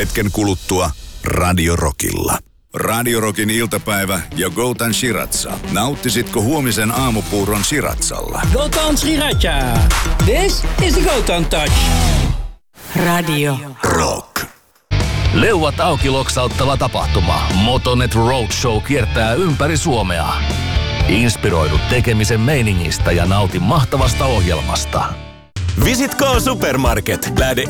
Hetken kuluttua Radio Rockilla. Radio Rockin iltapäivä ja Golden Shiratsa. Nauttisitko huomisen aamupuuron Shiratsalla? Golden Sriracha. This is the Golden Touch. Radio Rock. Leuat auki loksauttava tapahtuma. Motonet Roadshow kiertää ympäri Suomea. Inspiroidu tekemisen meiningistä ja nauti mahtavasta ohjelmasta. Visit K Supermarket. Lähde